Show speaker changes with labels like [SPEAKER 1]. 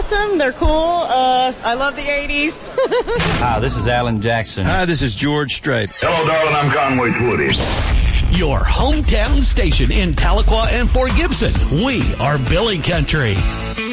[SPEAKER 1] awesome. They're cool. I love the 80s.
[SPEAKER 2] Hi, this is Alan Jackson.
[SPEAKER 3] Hi, this is George Strait.
[SPEAKER 4] Hello, darling. I'm Conway Twitty.
[SPEAKER 5] Your hometown station in Tahlequah and Fort Gibson. We are Billy Country.